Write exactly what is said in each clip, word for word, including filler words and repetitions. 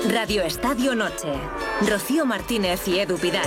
Radio Estadio Noche. Rocío Martínez y Edu Pidal.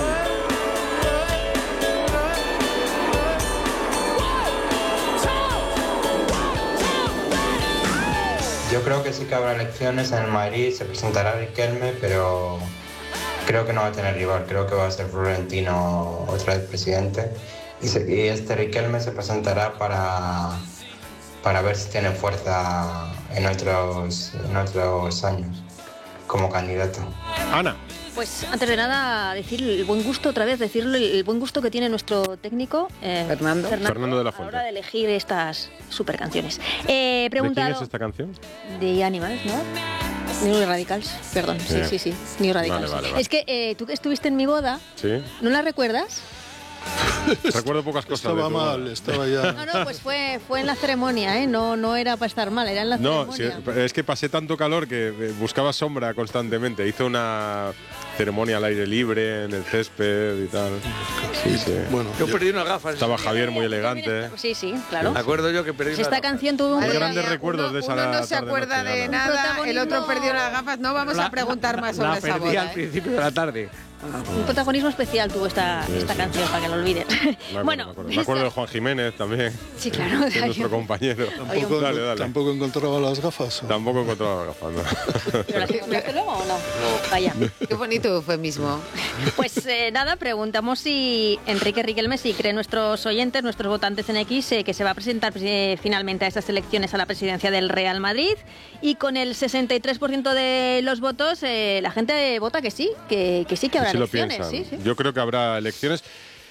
Yo creo que sí que habrá elecciones en el Madrid, se presentará Riquelme, pero creo que no va a tener rival, creo que va a ser Florentino otra vez presidente. Y, se, y este Riquelme se presentará para, para ver si tiene fuerza en otros, en otros años como candidato. Ana. Pues antes de nada, decir el buen gusto, otra vez, decirlo, el buen gusto que tiene nuestro técnico eh, Fernando. Fernando, Fernando de la Fuente. A la hora de elegir estas super canciones. Eh, preguntado, ¿De quién es esta canción? De Animals, ¿no? New Radicals, perdón, sí, sí, sí, sí. New Radicals. Vale, vale, vale. Es que eh, tú que estuviste en mi boda, ¿sí? ¿No la recuerdas? Recuerdo pocas cosas. Estaba de mal, estaba ya. No, no, pues fue, fue en la ceremonia, ¿eh? No, no era para estar mal, era en la no, ceremonia. No, sí, es que pasé tanto calor que buscaba sombra constantemente. Hizo una ceremonia al aire libre, en el césped y tal. Sí, sí. Bueno, yo perdí unas gafas. Estaba Javier muy elegante. Sí, sí, claro. Me acuerdo yo que perdí Esta unas canción tuvo Muy un... grandes recuerdos uno, de esa uno no tarde se acuerda noche, de Ana. nada, el otro perdió las gafas. No vamos la, a preguntar más la, sobre esa la perdí boda. al ¿eh? principio de la tarde. Un protagonismo especial tuvo esta, sí, esta sí. canción, para que lo olviden. Me acuerdo, bueno, me acuerdo. Me acuerdo de Juan Jiménez también. Sí, claro. Que es nuestro compañero. Tampoco, dale, dale. ¿Tampoco encontraba las gafas? ¿O? Tampoco encontraba las gafas, no. ¿Pero las encontraste luego o no? Vaya. Qué bonito eufemismo. Pues eh, nada, preguntamos si Enrique Riquelme, si creen nuestros oyentes, nuestros votantes en X, eh, que se va a presentar eh, finalmente a estas elecciones a la presidencia del Real Madrid. Y con el sesenta y tres por ciento de los votos, eh, la gente vota que sí, que, que sí que habrá Sí elecciones. lo Sí, sí. Yo creo que habrá elecciones.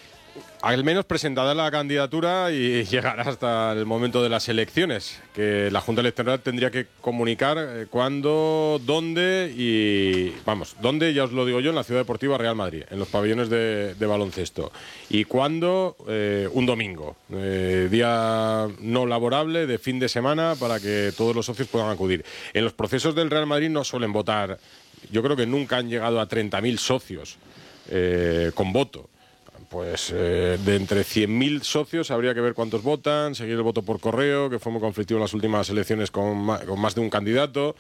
Al menos presentada la candidatura y llegará hasta el momento de las elecciones, que la Junta Electoral tendría que comunicar eh, cuándo, dónde y... Vamos, dónde, ya os lo digo yo, en la Ciudad Deportiva Real Madrid, en los pabellones de, de baloncesto. Y cuándo, eh, un domingo, eh, día no laborable, de fin de semana, para que todos los socios puedan acudir. En los procesos del Real Madrid no suelen votar, yo creo que nunca han llegado a treinta mil socios eh, con voto. Pues eh, de entre cien mil socios habría que ver cuántos votan, seguir el voto por correo, que fue muy conflictivo en las últimas elecciones con más, con más de un candidato.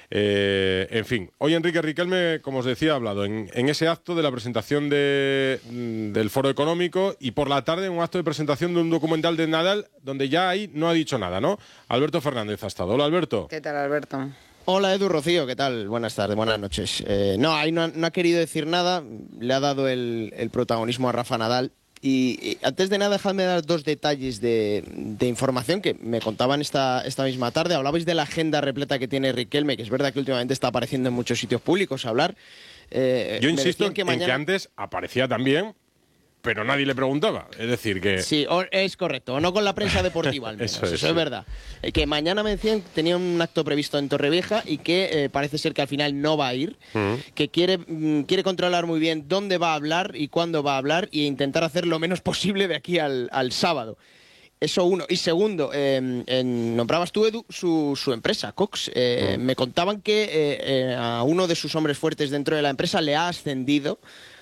Eh, en fin, hoy Enrique Riquelme, como os decía, ha hablado en, en ese acto de la presentación de, del Foro Económico y por la tarde en un acto de presentación de un documental de Nadal, donde ya ahí no ha dicho nada, ¿no? Alberto Fernández ha estado. Hola, Alberto. ¿Qué tal, Alberto? Hola Edu, Rocío, ¿qué tal? Buenas tardes, buenas noches. Eh, no, ahí no ha, no ha querido decir nada, le ha dado el, el protagonismo a Rafa Nadal. Y, y antes de nada, dejadme dar dos detalles de, de información que me contaban esta, esta misma tarde. Hablabais de la agenda repleta que tiene Riquelme, que es verdad que últimamente está apareciendo en muchos sitios públicos a hablar. Eh, Yo insisto en que, mañana... que antes aparecía también, pero nadie le preguntaba. Es decir, que... Sí, o, es correcto, o no con la prensa deportiva al menos, eso es, eso es sí. verdad. Eh, que mañana me decían que tenía un acto previsto en Torrevieja y que eh, parece ser que al final no va a ir, uh-huh. que quiere, mm, quiere controlar muy bien dónde va a hablar y cuándo va a hablar e intentar hacer lo menos posible de aquí al, al sábado. Eso uno. Y segundo, eh, en, nombrabas tú, Edu, su, su empresa, Cox. Eh, uh-huh. Me contaban que eh, eh, a uno de sus hombres fuertes dentro de la empresa le ha ascendido.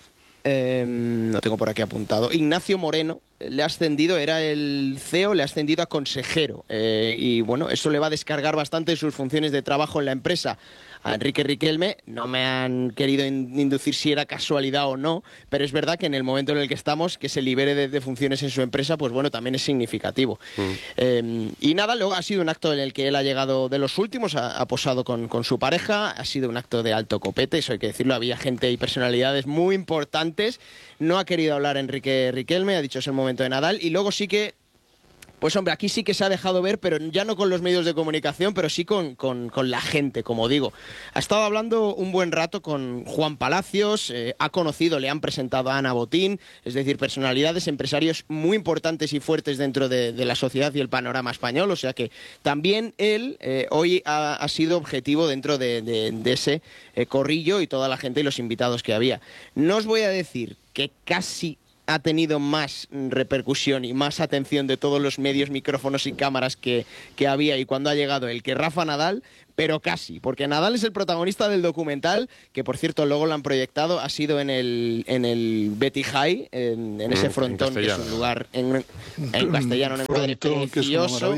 Eh, lo tengo por aquí apuntado. Ignacio Moreno le ha ascendido, era el C E O, le ha ascendido a consejero. Eh, y bueno, eso le va a descargar bastante sus funciones de trabajo en la empresa a Enrique Riquelme. No me han querido in- inducir si era casualidad o no, pero es verdad que en el momento en el que estamos, que se libere de, de funciones en su empresa, pues bueno, también es significativo. Mm. Eh, y nada, luego ha sido un acto en el que él ha llegado de los últimos, ha, ha posado con, con su pareja, ha sido un acto de alto copete, eso hay que decirlo, había gente y personalidades muy importantes. No ha querido hablar Enrique Riquelme, ha dicho es el momento de Nadal, y luego sí que pues hombre, aquí sí que se ha dejado ver, pero ya no con los medios de comunicación, pero sí con, con, con la gente, como digo. Ha estado hablando un buen rato con Juan Palacios, eh, ha conocido, le han presentado a Ana Botín, es decir, personalidades, empresarios muy importantes y fuertes dentro de, de la sociedad y el panorama español, o sea que también él eh, hoy ha, ha sido objetivo dentro de, de, de ese eh, corrillo y toda la gente y los invitados que había. No os voy a decir que casi ha tenido más repercusión y más atención de todos los medios, micrófonos y cámaras que, que había y cuando ha llegado el que Rafa Nadal, pero casi, porque Nadal es el protagonista del documental, que por cierto luego lo han proyectado, ha sido en el, en el Betty High, en, en ese frontón, que es un lugar en, en castellano, en un frontón, que es una maravilla.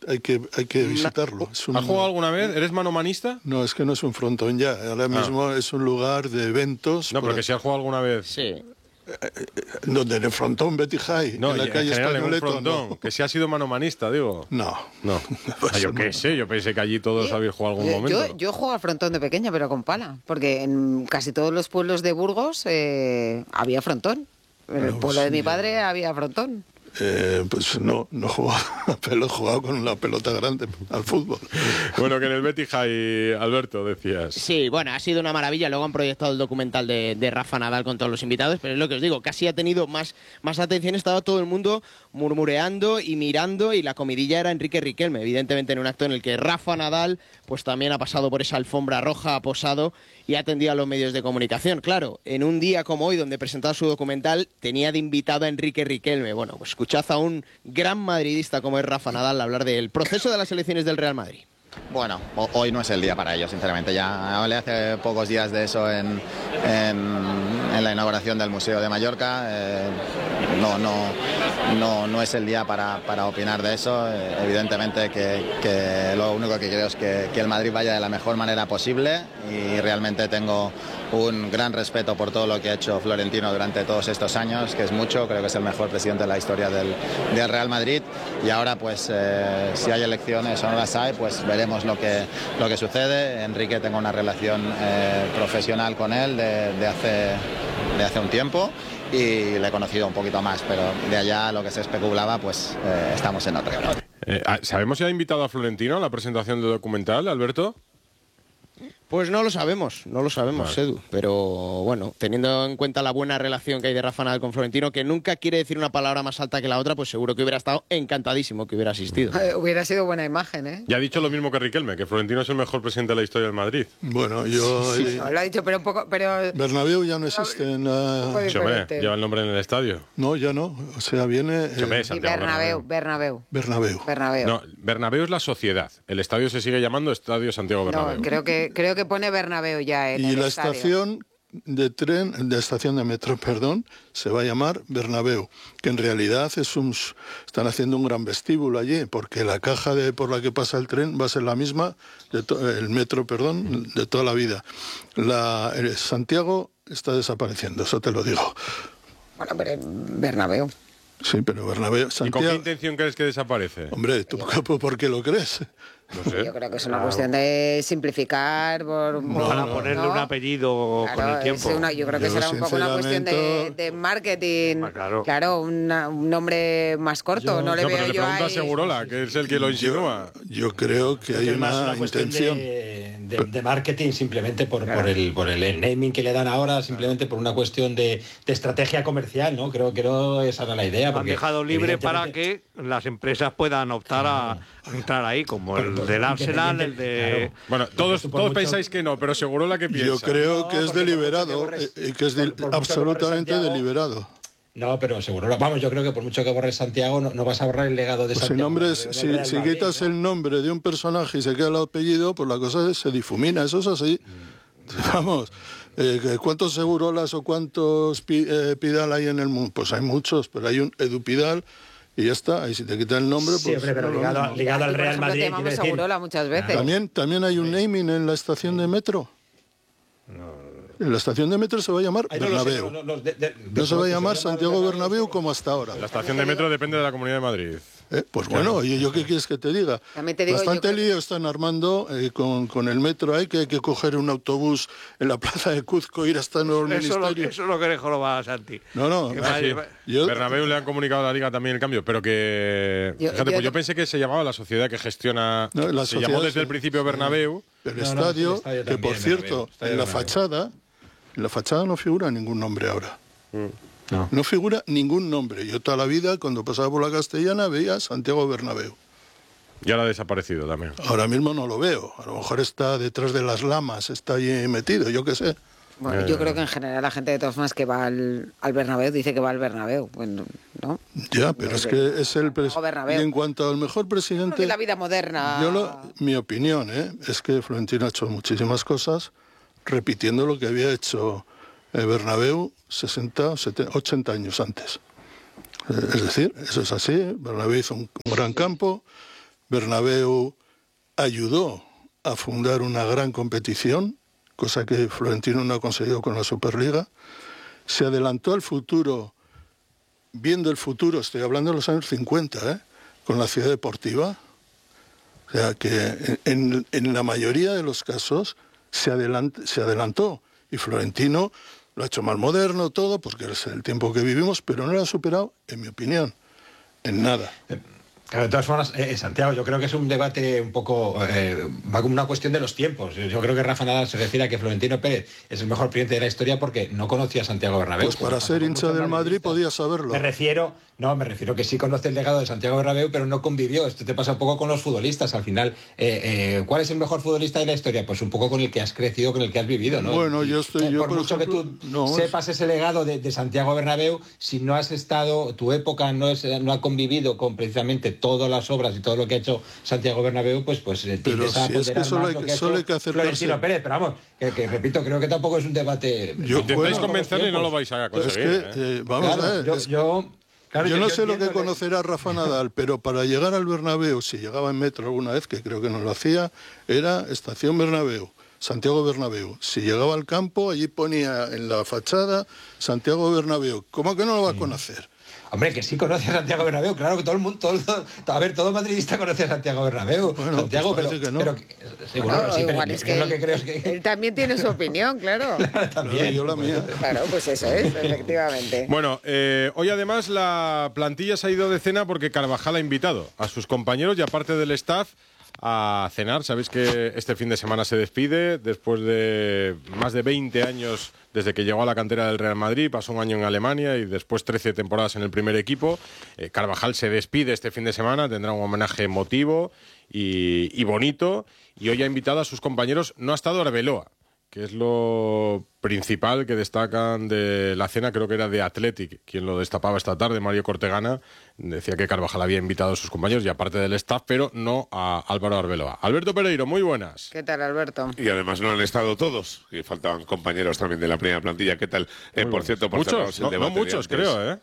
hay que, hay que visitarlo. Es un- ¿Has jugado alguna vez? ¿Eres manomanista? No, es que no es un frontón ya. Ahora mismo es un lugar de eventos. No, por- pero que si has jugado alguna vez. Sí. Donde en el frontón Betty High, No, en la en calle general en un Españoleto, frontón. no. Que si has sido manomanista, digo. No. No. Ah, yo qué sé, yo pensé que allí todos habéis jugado algún Yo, momento. yo, yo juego al frontón de pequeña, pero con pala, porque en casi todos los pueblos de Burgos eh, había frontón. En el Bueno, pueblo de sí. mi padre había frontón. Eh, pues no, no he jugado a pelo, he jugado con la pelota grande al fútbol. Bueno, que en el Betty High, Alberto, decías. Sí, bueno, ha sido una maravilla. Luego han proyectado el documental de, de Rafa Nadal con todos los invitados, pero es lo que os digo, casi ha tenido más, más atención. Estaba todo el mundo murmureando y mirando, y la comidilla era Enrique Riquelme, evidentemente en un acto en el que Rafa Nadal pues también ha pasado por esa alfombra roja, ha posado y ha atendido a los medios de comunicación. Claro, en un día como hoy, donde presentaba su documental, tenía de invitado a Enrique Riquelme. Bueno, pues escuchad a un gran madridista como es Rafa Nadal hablar del proceso de las elecciones del Real Madrid. Bueno, ho- hoy no es el día para ello, sinceramente. Ya hablé hace pocos días de eso en, en- en la inauguración del Museo de Mallorca. Eh, no, no, no, no es el día para, para opinar de eso. Eh, evidentemente que, que lo único que quiero es que, que el Madrid vaya de la mejor manera posible, y realmente tengo un gran respeto por todo lo que ha hecho Florentino durante todos estos años, que es mucho. Creo que es el mejor presidente de la historia del, del Real Madrid, y ahora pues eh, si hay elecciones o no las hay, pues veremos lo que, lo que sucede. Enrique, tengo una relación eh, profesional con él de, de, hace, de hace un tiempo, y le he conocido un poquito más, pero de allá lo que se especulaba, pues eh, estamos en otra. Eh, ¿Sabemos si ha invitado a Florentino a la presentación del documental, Alberto? Pues no lo sabemos, no lo sabemos, Vale. Edu. Pero bueno, teniendo en cuenta la buena relación que hay de Rafa Nadal con Florentino, que nunca quiere decir una palabra más alta que la otra, pues seguro que hubiera estado encantadísimo que hubiera asistido. Eh, hubiera sido buena imagen, ¿eh? Ya ha dicho lo mismo que Riquelme, que Florentino es el mejor presidente de la historia del Madrid. Bueno, yo... eh, No, lo ha dicho, pero un poco... Pero, Bernabéu ya no existe en la- un poco Sí, hombre, diferente. lleva el nombre en el estadio. No, ya no. O sea, viene... Sí, hombre, eh, Y Santiago Bernabéu, Bernabéu. Bernabéu. Bernabéu. No, Bernabéu es la sociedad. El estadio se sigue llamando Estadio Santiago Bernabéu. No, creo que, creo que pone Bernabéu ya en Y el la estadio. estación de tren, de estación de metro, perdón, se va a llamar Bernabéu, que en realidad es un, están haciendo un gran vestíbulo allí, porque la caja de, por la que pasa el tren va a ser la misma, de to- el metro, perdón, de toda la vida. La, el Santiago está desapareciendo, eso te lo digo. Bueno, pero Bernabéu. Sí, pero Bernabéu, ¿Y con qué Santiago... intención crees que desaparece? Hombre, ¿tú por qué lo crees? No sé. Yo creo que es una cuestión de simplificar por, No, Para no, ponerle ¿no? un apellido con Claro, el tiempo. es una- yo creo que Yo será un poco una cuestión de, sinceramente- de marketing. Ah, claro. una- un nombre más corto. Yo- no le No, veo pero le yo pregunta a ahí. Segurola, que es el que lo insinúa. Yo creo que hay Es más una, una cuestión intención. de, de- de marketing, simplemente por, por, el, por el naming que le dan ahora, simplemente por una cuestión de, de estrategia comercial, ¿no? Creo que no esa era la idea. Han porque dejado libre para evidentemente- que las empresas puedan optar a entrar ahí, como el Pero, del Arsenal, el de... claro. Bueno, todos, tú por todos mucho- pensáis que no, pero Segurola que piensa. Yo creo No, que es porque por deliberado, mucho que borres- eh, y que es por- del- por mucho que absolutamente borres Santiago- deliberado. No, pero seguro. Vamos, yo creo que por mucho que borres Santiago, no, no vas a borrar el legado de Pues si, Santiago. nombres, del si, Real si Madrid, quitas ¿no? el nombre de un personaje y se queda el apellido, pues la cosa se difumina, eso es así. Vamos, eh, que ¿cuántos Segurolas o cuántos Pi- eh, Pidal hay en el mundo? Pues hay muchos, pero hay un Edu Pidal y ya está. Y si te quitan el nombre, Sí, pues... hombre, pero no, lo ligado, mismo. ligado al Aquí, por Real ejemplo, Madrid. te llamamos quiero decir- Segurola muchas veces. ¿También, ¿También hay un naming en la estación de metro? En la estación de metro se va a llamar Ay, no lo sé, Bernabéu. no, no, de- de- No se va a llamar se Santiago Bernabéu como hasta ahora. La estación de metro depende de la Comunidad de Madrid. Eh, pues bueno, ¿y yo qué quieres que te diga? También te digo, Bastante yo creo- lío están armando eh, con, con el metro ahí, que hay que coger un autobús en la plaza de Cuzco, ir hasta nuevo Eso, es lo, ministerio. eso es lo que le joroba a Santi. No, no, Que ah, vaya- Sí. va- yo- Bernabéu le han comunicado a la Liga también el cambio, pero que... Yo- fíjate, yo- pues yo pensé que se llamaba la sociedad que gestiona... No, la se sociedad, llamó desde sí. el principio Bernabéu. el No, no, estadio, el estadio que por también, cierto, Bernabéu, estadio en la Bernabéu. fachada, en la fachada no figura ningún nombre ahora. No. No figura ningún nombre. Yo toda la vida, cuando pasaba por la Castellana, veía Santiago Bernabéu. Ya la ha desaparecido también. Ahora mismo no lo veo. A lo mejor está detrás de las lamas, está allí metido, yo qué sé. Bueno, yo creo que en general la gente de todas formas que va al, al Bernabéu dice que va al Bernabéu. Bueno, ¿no? Ya, pero es que es el... pres- O Bernabéu. Y en cuanto al mejor Creo presidente... que la vida moderna. Yo lo- mi opinión ¿eh? es que Florentino ha hecho muchísimas cosas repitiendo lo que había hecho eh, Bernabéu sesenta, setenta, ochenta años antes. Eh, es decir, eso es así. Bernabéu hizo un, un gran campo, Bernabéu ayudó a fundar una gran competición, cosa que Florentino no ha conseguido con la Superliga. Se adelantó al futuro, viendo el futuro, estoy hablando de los años cincuenta, ¿eh? Con la ciudad deportiva. O sea que en, en la mayoría de los casos se, adelant, se adelantó. Y Florentino lo ha hecho más moderno todo, porque es el tiempo que vivimos, pero no lo ha superado, en mi opinión, en nada. Claro, de todas formas, eh, Santiago, yo creo que es un debate un poco, eh, va como una cuestión de los tiempos. Yo creo que Rafa Nadal se refiere a que Florentino Pérez es el mejor presidente de la historia porque no conocía a Santiago Bernabéu. Pues para ser hincha del Madrid podía saberlo. Me refiero, no, me refiero que sí conoce el legado de Santiago Bernabéu, pero no convivió. Esto te pasa un poco con los futbolistas. Al final, eh, eh, ¿cuál es el mejor futbolista de la historia? Pues un poco con el que has crecido, con el que has vivido, ¿no? Bueno, yo estoy... Eh, yo, por, por mucho ejemplo, que tú no, sepas ese legado de, de Santiago Bernabéu, si no has estado, tu época no, es, no ha convivido con precisamente todas las obras y todo lo que ha hecho Santiago Bernabéu, pues pues tiendes a si es que solo hay, que, solo hay que acercarse. Florentino Pérez, pero vamos, que, que repito, creo que tampoco es un debate. Yo, intentáis bueno, convencerle y no lo vais a conseguir. Es que, ¿eh? Eh, vamos claro, a ver. Yo, es, yo, claro, yo yo no yo sé lo que que... conocerá Rafa Nadal, pero para llegar al Bernabéu, si llegaba en metro alguna vez, que creo que no lo hacía, era Estación Bernabéu, Santiago Bernabéu. Si llegaba al campo, allí ponía en la fachada Santiago Bernabéu. ¿Cómo que no lo va a conocer? Hombre, que sí conoce a Santiago Bernabéu, claro que todo el mundo, todo, todo, a ver, todo madridista conoce a Santiago Bernabéu. Bueno, Santiago, pues pero, que no. pero sí, bueno, no, sí, igual pero es que, es lo que creo es que él también tiene su opinión, claro. Claro, también. No, yo la mía. Claro, pues eso es, efectivamente. Bueno, eh, hoy además la plantilla se ha ido de cena porque Carvajal ha invitado a sus compañeros y aparte del staff a cenar. Sabéis que este fin de semana se despide después de más de veinte años desde que llegó a la cantera del Real Madrid, pasó un año en Alemania y después trece temporadas en el primer equipo. Eh, Carvajal se despide este fin de semana, tendrá un homenaje emotivo y, y bonito, y hoy ha invitado a sus compañeros. No ha estado Arbeloa, que es lo principal que destacan de la cena, creo que era de Athletic, quien lo destapaba esta tarde, Mario Cortegana, decía que Carvajal había invitado a sus compañeros y aparte del staff, pero no a Álvaro Arbeloa. Alberto Pereiro, muy buenas. ¿Qué tal, Alberto? Y además no han estado todos, y faltaban compañeros también de la primera plantilla. ¿Qué tal? Eh, por cierto, por muchos, el no, debate no muchos, de antes. creo, ¿eh?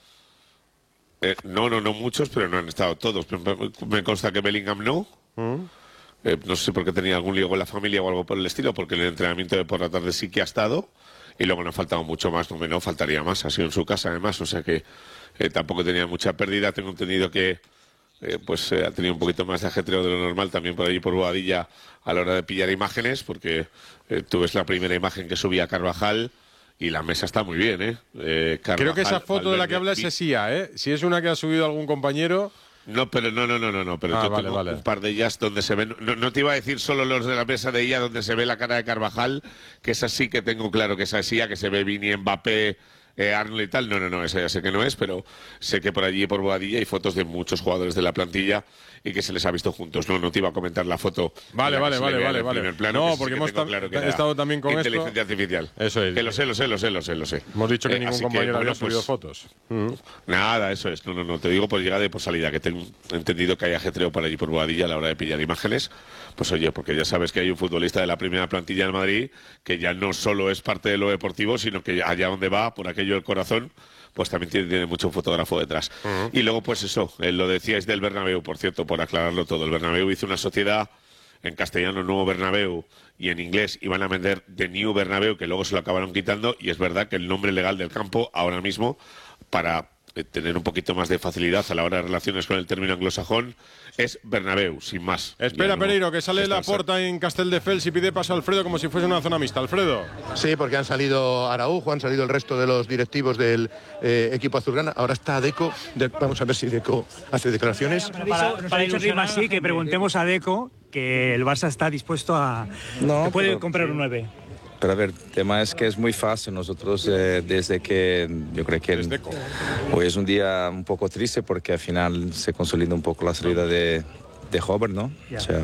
Eh, no, no, no muchos, pero no han estado todos. Me consta que Bellingham no. Mm. Eh, no sé por qué tenía algún lío con la familia o algo por el estilo, porque en el entrenamiento de por la tarde sí que ha estado. Y luego no ha faltado mucho más, no, no faltaría más. Ha sido en su casa, además, o sea que eh, tampoco tenía mucha pérdida. Tengo entendido que eh, pues eh, ha tenido un poquito más de ajetreo de lo normal también por allí por Boadilla a la hora de pillar imágenes, porque eh, tú ves la primera imagen que subía Carvajal. Y la mesa está muy bien, ¿eh? eh Carvajal, creo que esa foto Valverde, de la que habla es Sesía, ¿eh? Si es una que ha subido algún compañero... No, pero no, no, no, no, no, pero ah, yo vale, tengo vale. un par de ellas donde se ven, no, no te iba a decir solo los de la mesa de ella donde se ve la cara de Carvajal, que esa sí que tengo claro que esa sí, que se ve Vini, Mbappé, eh, Arnold y tal, no, no, no, esa ya sé que no es, pero sé que por allí por Boadilla hay fotos de muchos jugadores de la plantilla y que se les ha visto juntos. No, no te iba a comentar la foto. Vale, vale, vale, vale, vale. Plano, no, porque hemos claro que estado también con inteligencia esto. artificial. Eso es. Que lo sé, lo sé, lo sé, lo sé, lo sé. Hemos dicho que eh, ningún compañero que, bueno, había subido pues, fotos. Mm. Nada, eso es. No, no, no. Te digo por llegada y por salida, que tengo entendido que hay ajetreo por allí por Boadilla a la hora de pillar imágenes. Pues oye, porque ya sabes que hay un futbolista de la primera plantilla del Madrid que ya no solo es parte de lo deportivo, sino que allá donde va, por aquello del corazón, pues también tiene, tiene mucho fotógrafo detrás. Uh-huh. Y luego, pues eso, eh, lo decíais del Bernabéu, por cierto, por aclararlo todo. El Bernabéu hizo una sociedad, en castellano Nuevo Bernabéu, y en inglés iban a vender The New Bernabéu, que luego se lo acabaron quitando, y es verdad que el nombre legal del campo, ahora mismo, para eh, tener un poquito más de facilidad a la hora de relaciones con el término anglosajón, es Bernabéu, sin más. Espera, no, Pereiro, que sale la Porta en Castelldefels y pide paso a Alfredo como si fuese una zona mixta. Alfredo. Sí, porque han salido Araujo, han salido el resto de los directivos del eh, equipo azulgrana. Ahora está Deco. De, vamos a ver si Deco hace declaraciones. Para, para dicho rima, sí, que preguntemos a Deco que el Barça está dispuesto a... No, que puede pero, comprar un nueve. Pero a ver, el tema es que es muy fácil. Nosotros eh, desde que, yo creo que el, hoy es un día un poco triste porque al final se consolida un poco la salida de, de Hover, ¿no? Yeah. O sea,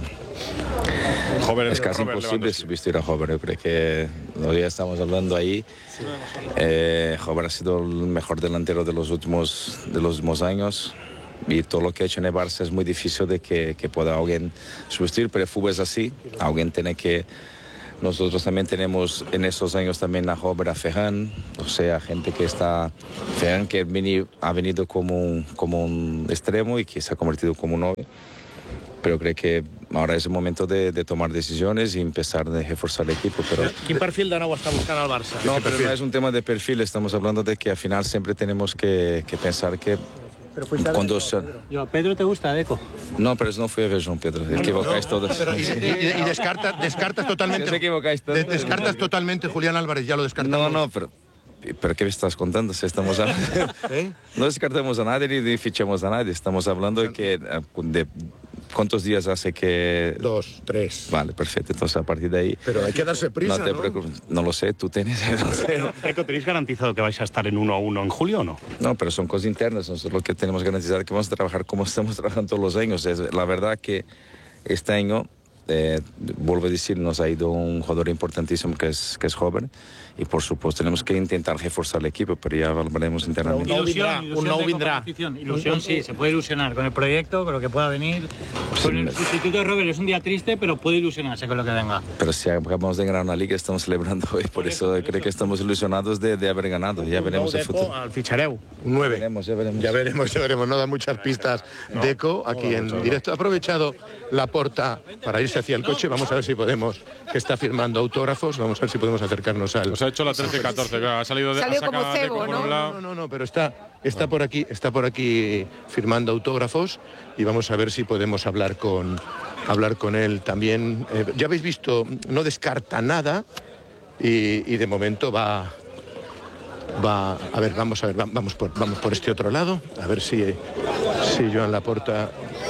Hover, es casi Robert imposible substituir a Hover. Yo creo que hoy estamos hablando ahí. Eh, Hover ha sido el mejor delantero de los últimos, de los últimos años. Y todo lo que ha hecho en el Barça es muy difícil de que, que pueda alguien sustituir, pero el fútbol es así. Alguien tiene que... Nosotros también tenemos en estos años también a Hover, a Ferran, o sea, gente que está... Ferran que ha venido, ha venido como, un, como un extremo y que se ha convertido como un nueve. pero creo que ahora es el momento de, de tomar decisiones y empezar a reforzar el equipo. Pero... ¿Qué perfil de nuevo está buscando al Barça? No, pero no es un tema de perfil, estamos hablando de que al final siempre tenemos que, que pensar que Pero fuiste a cuando... Pedro. Yo, ¿Pedro te gusta, Deco? No, pero no fui a ver Joan Pedro, no, equivocáis no, todos. Pero, y, y, y descartas, descartas totalmente... Os equivocáis todos. De, descartas totalmente Julián Álvarez, ya lo descartamos. No, no, pero... ¿Pero qué me estás contando? Si estamos a... ¿Eh? No descartamos a nadie ni fichamos a nadie. Estamos hablando de que... De, ¿cuántos días hace que...? Dos, tres. Vale, perfecto. Entonces, a partir de ahí... Pero hay que darse prisa, No te ¿no? preocupes. No lo sé, tú tienes... No sé. Eco, ¿tenéis garantizado que vais a estar en uno a uno en julio o no? No, pero son cosas internas. Nosotros lo que tenemos que garantizar es que vamos a trabajar como estamos trabajando todos los años. Es, la verdad que este año... Eh, vuelvo a decir, nos ha ido un jugador importantísimo que es, que es joven y por supuesto tenemos que intentar reforzar el equipo, pero ya hablaremos internamente. Un no vendrá, un no vendrá. Ilusión, sí, se puede ilusionar con el proyecto, con lo que pueda venir. Con el sustituto de Robert es un día triste, pero puede ilusionarse con lo que venga. Pero si acabamos de ganar una liga, estamos celebrando hoy, por eso creo que estamos ilusionados de, de haber ganado. Ya veremos el futuro. Al fichareu. Un nueve. Ya veremos, ya veremos. Ya veremos, ya veremos. No da muchas pistas. Deco, aquí en directo. Ha aprovechado la porta para irse hacia el coche. Vamos a ver si podemos, que está firmando autógrafos, vamos a ver si podemos acercarnos al... Nos ha hecho la trece catorce, ha salido de... Salió como cebo, ¿no? No, no, no, pero está, está por aquí, está por aquí firmando autógrafos y vamos a ver si podemos hablar con, hablar con él también. Eh, ya habéis visto, no descarta nada y, y de momento va... Va, a ver, vamos a ver, vamos por, vamos por este otro lado, a ver si, si Joan Laporta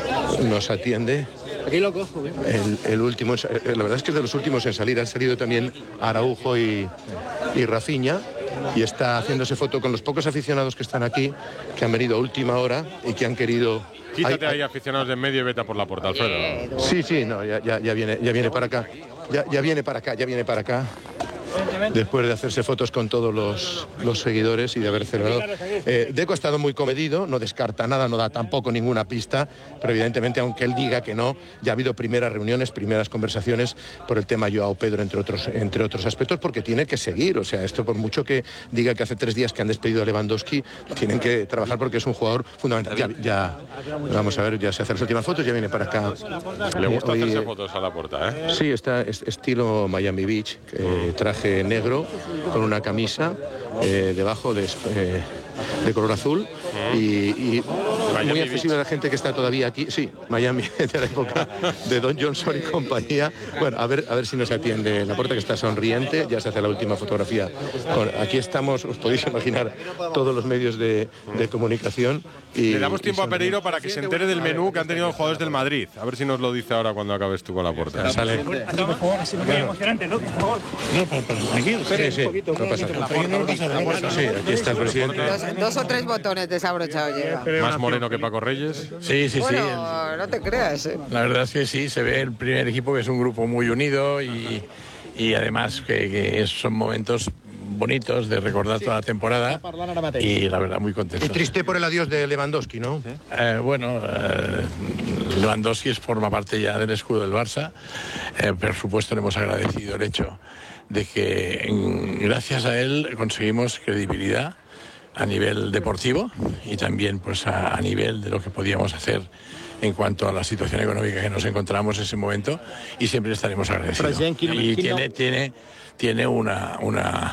nos atiende. Aquí lo cojo, bien. El, el último, la verdad es que es de los últimos en salir, han salido también Araujo y, y Rafinha, y está haciéndose foto con los pocos aficionados que están aquí, que han venido a última hora y que han querido... Quítate hay, ahí aficionados de en medio y vete a por la puerta, Alfredo. Sí, sí, no, ya, ya, ya, viene, ya viene para acá, ya, ya viene para acá, ya viene para acá. Después de hacerse fotos con todos los, los seguidores y de haber celebrado. Eh, Deco ha estado muy comedido, no descarta nada, no da tampoco ninguna pista, pero evidentemente, aunque él diga que no, ya ha habido primeras reuniones, primeras conversaciones por el tema Joao Pedro, entre otros, entre otros aspectos, porque tiene que seguir. O sea, esto por mucho que diga que hace tres días que han despedido a Lewandowski, tienen que trabajar porque es un jugador fundamental. Ya, ya vamos a ver, ya se hacen las últimas fotos, ya viene para acá. Le gusta Hoy, hacerse fotos a la puerta, ¿eh? Sí, está es, estilo Miami Beach, eh, traje negro con una camisa eh, debajo de, eh, de color azul y, y muy accesible a la gente que está todavía aquí. Sí, Miami de la época de Don Johnson y compañía. Bueno, a ver, a ver si nos atiende la puerta, que está sonriente. Ya se hace la última fotografía. Bueno, aquí estamos, os podéis imaginar, todos los medios de, de comunicación. Y, Le damos tiempo a Pereiro para que se entere del menú que han tenido los jugadores del Madrid. A ver si nos lo dice ahora cuando acabes tú con la puerta. Sale. Por favor, así muy emocionante, ¿no? Por favor. No, pero, pero tranquilo. Sí, sí, no pasa nada. Sí, aquí está el presidente. Dos, dos o tres botones desabrochados lleva. Más moreno que Paco Reyes. Sí, sí, sí. Bueno, no te creas, ¿eh? La verdad es que sí, se ve el primer equipo que es un grupo muy unido y, y además que, que son momentos bonitos de recordar toda la temporada y la verdad muy contento. Y triste por el adiós de Lewandowski, ¿no? Eh, bueno, eh, Lewandowski forma parte ya del escudo del Barça. Eh, por supuesto le hemos agradecido el hecho de que en, gracias a él conseguimos credibilidad a nivel deportivo y también pues a, a nivel de lo que podíamos hacer en cuanto a la situación económica que nos encontramos en ese momento, y siempre estaremos agradecidos. Y tiene, tiene, tiene una, una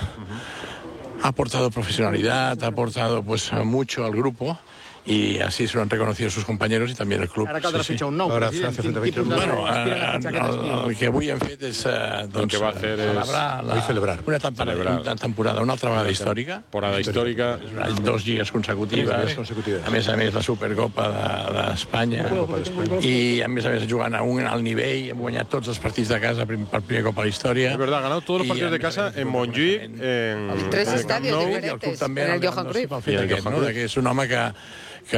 ha aportado profesionalidad, ha aportado pues mucho al grupo, y así se lo han reconocido sus compañeros y también el club. Ara caldrà sí, sí. fitxar un nou. Ahora Francia frente a veinte. Bueno, el, el que avui hem fet és eh, doncs, el que va a hacer celebrar, la, Vull celebrar. una, temporada, Celebrar. una temporada, una altra vegada històrica. Temporada històrica. Dos lligues consecutives, consecutives. a més a més la Supercopa d'Espanya, de, i a més a més jugant a un alt nivell, hem guanyat tots els partits de casa prim, per primer cop a la història. Es verdad, ha ganado todos los partidos de casa en Montjuïc, en tres en estadios Nou, diferentes, també en el Johan Cruyff. El fet aquest, no? Que és un home que que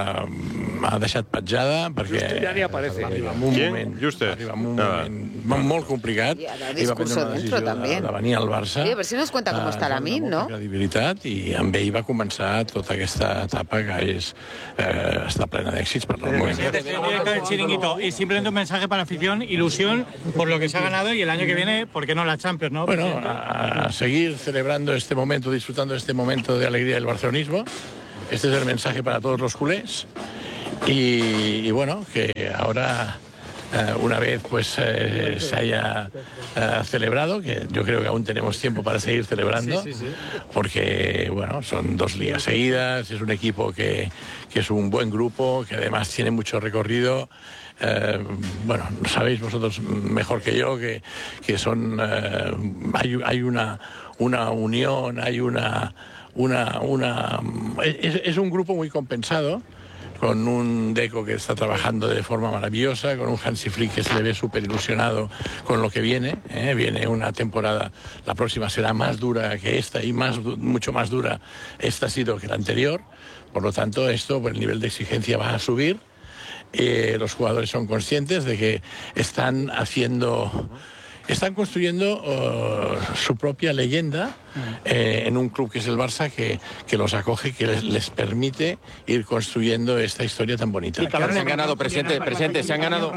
m'ha deixat petjada perquè ja ni aparece. arriba en un ¿Quién? moment, Juste. arriba en un Nada. moment molt complicat Y ha dado i va prendre discurso una dentro decisió de, también. de venir al Barça. Oye, a ver si nos cuenta cómo está Lamine, ¿no? Credibilitat, i amb ell va començar tota aquesta etapa que és, eh, està plena d'èxits per el moment. Directo del chiringuito. Y simplemente un mensaje para la afición, ilusión por lo que se ha ganado, y el año que viene, ¿por qué no la Champions, no? Bueno, a, a seguir celebrando este momento, disfrutando de este momento de alegría del barcelonismo. Este es el mensaje para todos los culés. Y, y bueno, que ahora eh, una vez pues eh, se haya eh, celebrado, que yo creo que aún tenemos tiempo para seguir celebrando, sí, sí, sí. porque bueno, son dos ligas seguidas, es un equipo que, que es un buen grupo, que además tiene mucho recorrido. Eh, bueno, sabéis vosotros mejor que yo que, que son eh, hay, hay una, una unión, hay una una, una es, es un grupo muy compensado, con un Deco que está trabajando de forma maravillosa, con un Hansi Flick que se le ve súper ilusionado con lo que viene. ¿eh? Viene una temporada, la próxima será más dura que esta y más, mucho más dura esta ha sido que la anterior. Por lo tanto, esto, pues, el nivel de exigencia va a subir. Eh, los jugadores son conscientes de que están haciendo... Están construyendo uh, su propia leyenda eh, en un club que es el Barça, que, que los acoge, que les, les permite ir construyendo esta historia tan bonita. Se han ganado, presidente, presidente, se han ganado...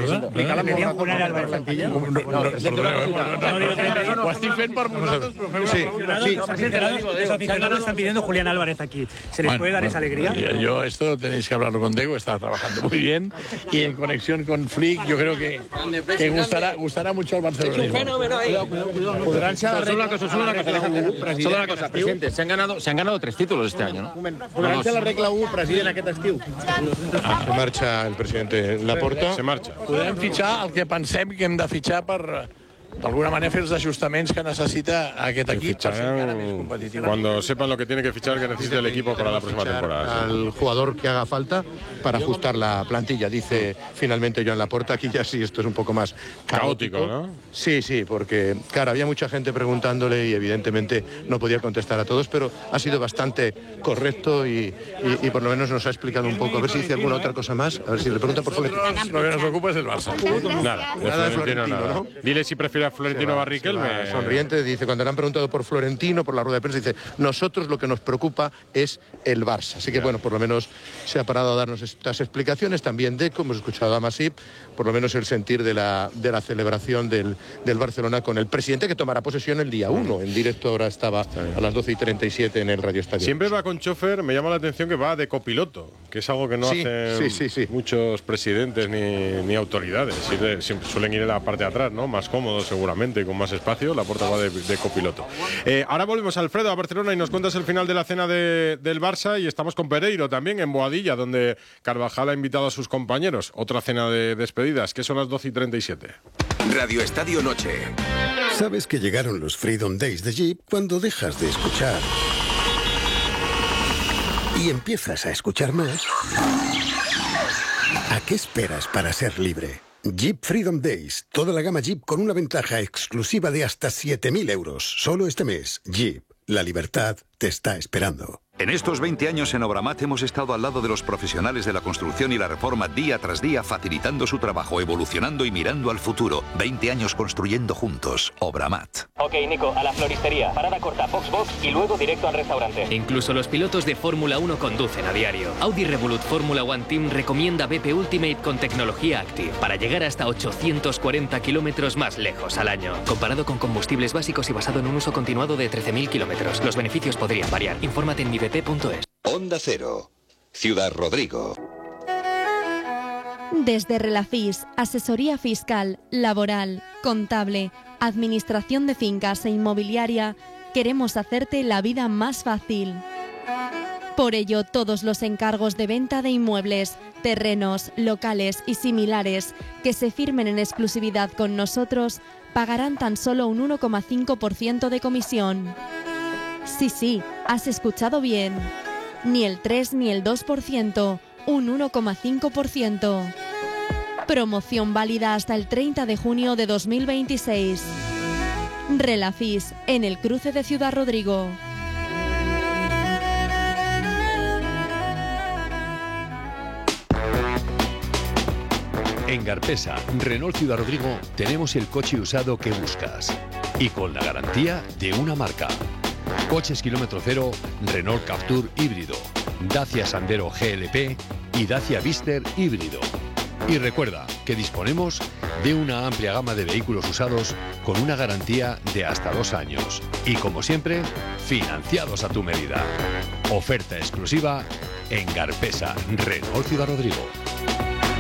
Los aficionados están pidiendo Julián Álvarez aquí. ¿Se les puede dar esa alegría? Yo esto tenéis que hablarlo con Diego, está trabajando muy bien y en conexión con Flick yo creo que, que gustará, gustará mucho al Barça. Podrán ser solo una cosa, solo una cosa, solo una cosa, presidente, se han ganado, se han ganado tres títulos este año, ¿no? Podrán ser la regla u, president, aquest estiu. Ah, se marcha el presidente Laporta. Se marcha. Podem fitxar el que pensem que hem de fitxar per d'alguna manera fer els ajustaments que necesita aquest equip. Cuando sepan lo que tiene que fichar, que necesita el equipo para la próxima temporada. Al jugador que haga falta para ajustar la plantilla, dice finalmente Joan Laporta. Aquí ya sí, esto es un poco más caótico, caótico, ¿no? Sí, sí, porque claro, había mucha gente preguntándole y evidentemente no podía contestar a todos, pero ha sido bastante correcto y, y, y por lo menos nos ha explicado un poco. A ver si dice alguna otra cosa más. A ver si le preguntan por Florentino. Lo que nos ocupa es el Barça. Nada, de Nada de Florentino, Florentino, nada. ¿no? Dile si prefiere a Florentino o a Riquelme. Sonriente, dice, cuando le han preguntado por Florentino, por la rueda de prensa, dice, nosotros lo que nos preocupa es el Barça. Así que bueno, por lo menos se ha parado a darnos estas explicaciones. También Deco, hemos escuchado a Masip, por lo menos el sentir de la, de la celebración del, del Barcelona con el presidente, que tomará posesión el día uno. En directo ahora estaba a las doce y treinta y siete en el Radio Estadio. Siempre va con chofer, me llama la atención que va de copiloto, que es algo que no Sí, hacen sí, sí, sí. muchos presidentes ni, ni autoridades. Siempre, siempre suelen ir en la parte de atrás, ¿no? Más cómodo seguramente, con más espacio. La Porta va de, de copiloto. Eh, ahora volvemos, Alfredo, a Barcelona y nos cuentas el final de la cena de, del Barça, y estamos con Pereiro también en Boadilla, donde Carvajal ha invitado a sus compañeros. Otra cena de despedidas, que son las doce y treinta y siete. Radio Estadio Noche. Sabes que llegaron los Freedom Days de Jeep cuando dejas de escuchar y empiezas a escuchar más. ¿A qué esperas para ser libre? Jeep Freedom Days. Toda la gama Jeep con una ventaja exclusiva de hasta siete mil euros. Solo este mes. Jeep. La libertad te está esperando. En estos veinte años en Obramat hemos estado al lado de los profesionales de la construcción y la reforma día tras día, facilitando su trabajo, evolucionando y mirando al futuro. veinte años construyendo juntos. Obramat. Ok, Nico, a la floristería. Parada corta, box box y luego directo al restaurante. Incluso los pilotos de Fórmula uno conducen a diario. Audi Revolut Fórmula One Team recomienda B P Ultimate con tecnología Active para llegar hasta ochocientos cuarenta kilómetros más lejos al año. Comparado con combustibles básicos y basado en un uso continuado de trece mil kilómetros, los beneficios podrían variar. Infórmate en mi b p punto es. Onda Cero. Ciudad Rodrigo. Desde Relafis, asesoría fiscal, laboral, contable, administración de fincas e inmobiliaria, queremos hacerte la vida más fácil. Por ello, todos los encargos de venta de inmuebles, terrenos, locales y similares que se firmen en exclusividad con nosotros pagarán tan solo un uno coma cinco por ciento de comisión. Sí, sí, has escuchado bien. Ni el tres ni el dos por ciento, un uno coma cinco por ciento. Promoción válida hasta el treinta de junio de dos mil veintiséis. Relafis, en el cruce de Ciudad Rodrigo. En Garpesa, Renault Ciudad Rodrigo, tenemos el coche usado que buscas. Y con la garantía de una marca. Coches kilómetro cero, Renault Captur híbrido, Dacia Sandero G L P y Dacia Vister híbrido. Y recuerda que disponemos de una amplia gama de vehículos usados con una garantía de hasta dos años. Y como siempre, financiados a tu medida. Oferta exclusiva en Garpesa, Renault Ciudad Rodrigo.